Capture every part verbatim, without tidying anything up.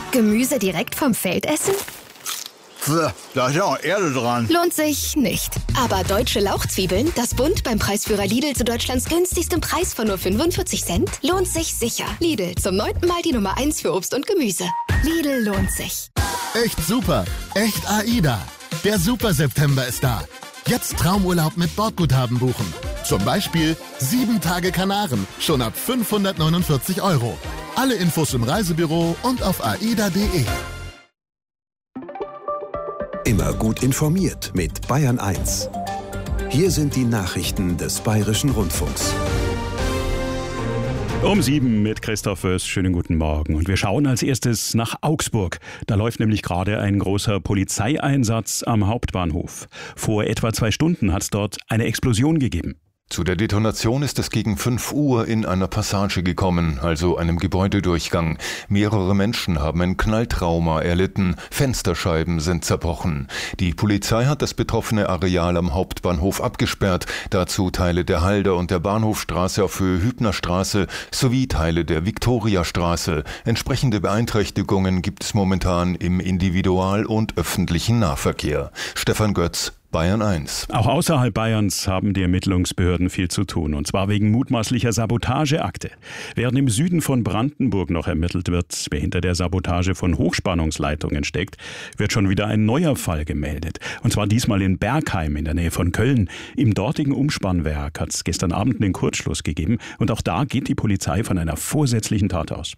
Gemüse direkt vom Feld essen? Da ist ja auch Erde dran. Lohnt sich nicht. Aber deutsche Lauchzwiebeln, das Bund beim Preisführer Lidl zu Deutschlands günstigstem Preis von nur fünfundvierzig Cent, lohnt sich sicher. Lidl, zum neunten Mal die Nummer eins für Obst und Gemüse. Lidl lohnt sich. Echt super. Echt AIDA. Der Super September ist da. Jetzt Traumurlaub mit Bordguthaben buchen. Zum Beispiel sieben Tage Kanaren, schon ab fünfhundertneunundvierzig Euro. Alle Infos im Reisebüro und auf aida punkt de. Immer gut informiert mit Bayern eins. Hier sind die Nachrichten des Bayerischen Rundfunks. Um sieben mit Christoph Wöss. Schönen guten Morgen. Und wir schauen als erstes nach Augsburg. Da läuft nämlich gerade ein großer Polizeieinsatz am Hauptbahnhof. Vor etwa zwei Stunden hat es dort eine Explosion gegeben. Zu der Detonation ist es gegen fünf Uhr in einer Passage gekommen, also einem Gebäudedurchgang. Mehrere Menschen haben ein Knalltrauma erlitten, Fensterscheiben sind zerbrochen. Die Polizei hat das betroffene Areal am Hauptbahnhof abgesperrt, dazu Teile der Halder- und der Bahnhofstraße auf Höhe Hübnerstraße sowie Teile der Viktoriastraße. Entsprechende Beeinträchtigungen gibt es momentan im Individual- und öffentlichen Nahverkehr. Stefan Götz, Bayern eins. Auch außerhalb Bayerns haben die Ermittlungsbehörden viel zu tun, und zwar wegen mutmaßlicher Sabotageakte. Während im Süden von Brandenburg noch ermittelt wird, wer hinter der Sabotage von Hochspannungsleitungen steckt, wird schon wieder ein neuer Fall gemeldet. Und zwar diesmal in Bergheim in der Nähe von Köln. Im dortigen Umspannwerk hat es gestern Abend einen Kurzschluss gegeben, und auch da geht die Polizei von einer vorsätzlichen Tat aus.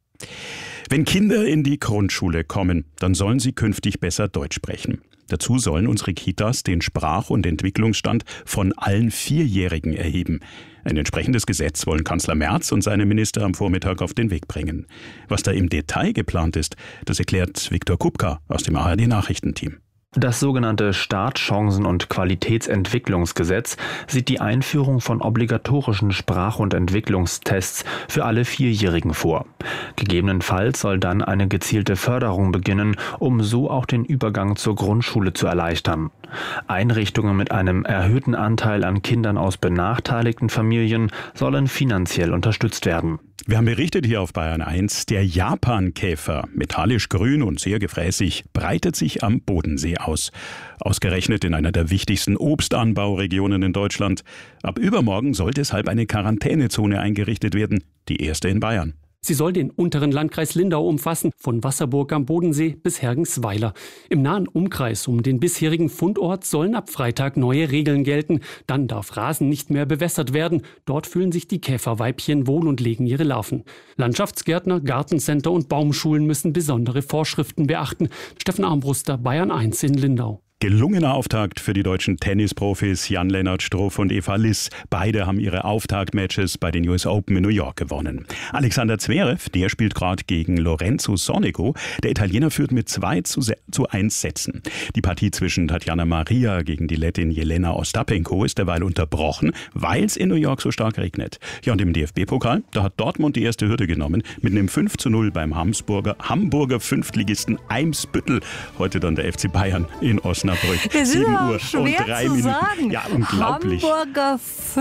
Wenn Kinder in die Grundschule kommen, dann sollen sie künftig besser Deutsch sprechen. Dazu sollen unsere Kitas den Sprach- und Entwicklungsstand von allen Vierjährigen erheben. Ein entsprechendes Gesetz wollen Kanzler Merz und seine Minister am Vormittag auf den Weg bringen. Was da im Detail geplant ist, das erklärt Viktor Kupka aus dem A R D-Nachrichtenteam. Das sogenannte Startchancen- und Qualitätsentwicklungsgesetz sieht die Einführung von obligatorischen Sprach- und Entwicklungstests für alle Vierjährigen vor. Gegebenenfalls soll dann eine gezielte Förderung beginnen, um so auch den Übergang zur Grundschule zu erleichtern. Einrichtungen mit einem erhöhten Anteil an Kindern aus benachteiligten Familien sollen finanziell unterstützt werden. Wir haben berichtet hier auf Bayern eins, der Japankäfer, metallisch grün und sehr gefräßig, breitet sich am Bodensee aus. Ausgerechnet in einer der wichtigsten Obstanbauregionen in Deutschland. Ab übermorgen soll deshalb eine Quarantänezone eingerichtet werden, die erste in Bayern. Sie soll den unteren Landkreis Lindau umfassen, von Wasserburg am Bodensee bis Hergensweiler. Im nahen Umkreis um den bisherigen Fundort sollen ab Freitag neue Regeln gelten. Dann darf Rasen nicht mehr bewässert werden. Dort fühlen sich die Käferweibchen wohl und legen ihre Larven. Landschaftsgärtner, Gartencenter und Baumschulen müssen besondere Vorschriften beachten. Steffen Armbruster, Bayern eins in Lindau. Gelungener Auftakt für die deutschen Tennisprofis Jan-Lennart Struff und Eva Liss. Beide haben ihre Auftaktmatches bei den U S Open in New York gewonnen. Alexander Zverev, der spielt gerade gegen Lorenzo Sonego. Der Italiener führt mit zwei zu eins Sätzen. Die Partie zwischen Tatjana Maria gegen die Lettin Jelena Ostapenko ist derweil unterbrochen, weil es in New York so stark regnet. Ja, und im D F B-Pokal, da hat Dortmund die erste Hürde genommen mit einem fünf zu null beim Hamburger, Hamburger Fünftligisten Eimsbüttel. Heute dann der F C Bayern in Osnabrück. Das ist sieben aber Uhr schwer und drei zu Minuten. sagen. Ja, unglaublich. Hamburger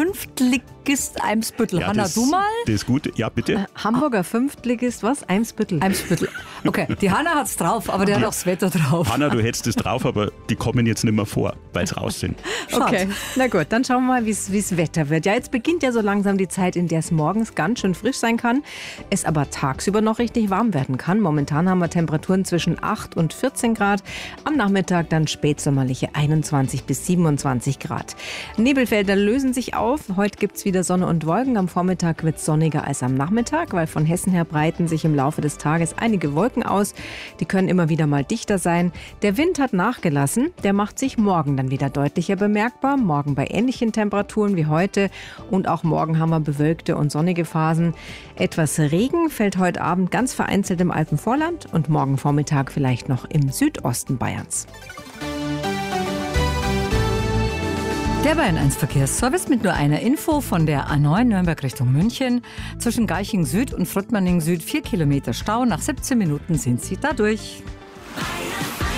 Fünftligist Eimsbüttel. Ja, Hanna, das, du mal? Das ist gut. Ja, bitte. Äh, Hamburger Fünftligist, was? Eimsbüttel. Eimsbüttel. Okay, die Hanna hat's drauf, aber der hat auch das Wetter drauf. Hanna, du hättest es drauf, aber die kommen jetzt nicht mehr vor, weil sie raus sind. Okay, na gut, dann schauen wir mal, wie es Wetter wird. Ja, jetzt beginnt ja so langsam die Zeit, in der es morgens ganz schön frisch sein kann, es aber tagsüber noch richtig warm werden kann. Momentan haben wir Temperaturen zwischen acht und vierzehn Grad, am Nachmittag dann spätsommerliche einundzwanzig bis siebenundzwanzig Grad. Nebelfelder lösen sich auf. Heute gibt es wieder Sonne und Wolken. Am Vormittag wird es sonniger als am Nachmittag, weil von Hessen her breiten sich im Laufe des Tages einige Wolken aus. Die können immer wieder mal dichter sein. Der Wind hat nachgelassen. Der macht sich morgen dann wieder deutlicher bemerkbar. Morgen bei ähnlichen Temperaturen wie heute. Und auch morgen haben wir bewölkte und sonnige Phasen. Etwas Regen fällt heute Abend ganz vereinzelt im Alpenvorland und morgen Vormittag vielleicht noch im Südosten Bayerns. Der Bayern eins Verkehrsservice mit nur einer Info von der A neun Nürnberg Richtung München. Zwischen Garching Süd und Fröttmanning Süd vier Kilometer Stau. Nach siebzehn Minuten sind Sie da durch.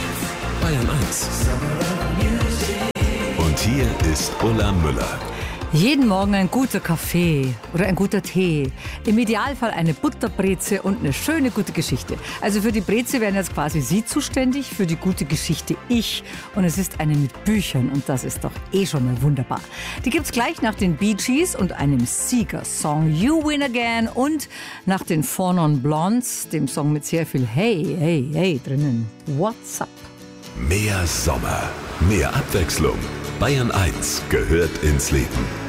Bayern eins. Und hier ist Ulla Müller. Jeden Morgen ein guter Kaffee oder ein guter Tee. Im Idealfall eine Butterbreze und eine schöne gute Geschichte. Also für die Breze wären jetzt quasi Sie zuständig, für die gute Geschichte ich. Und es ist eine mit Büchern und das ist doch eh schon mal wunderbar. Die gibt's gleich nach den Bee Gees und einem Sieger-Song You Win Again und nach den Four Non Blondes, dem Song mit sehr viel Hey, hey, hey drinnen. What's up? Mehr Sommer, mehr Abwechslung. Bayern eins gehört ins Leben.